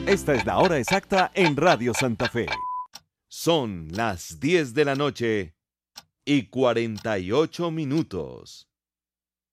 Esta es la hora exacta en Radio Santa Fe. Son las 10 de la noche y 48 minutos.